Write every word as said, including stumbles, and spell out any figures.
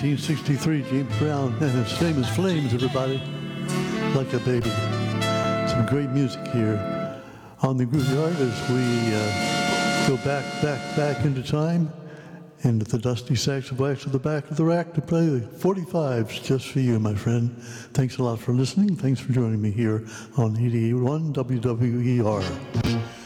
nineteen sixty-three, James Brown and his famous Flames, everybody. Like a Baby. Some great music here on the Grooveyard as we uh, go back, back, back into time, into the dusty sacks of wax to the back of the rack to play the forty-fives just for you, my friend. Thanks a lot for listening. Thanks for joining me here on eighty-eight point one W W E R.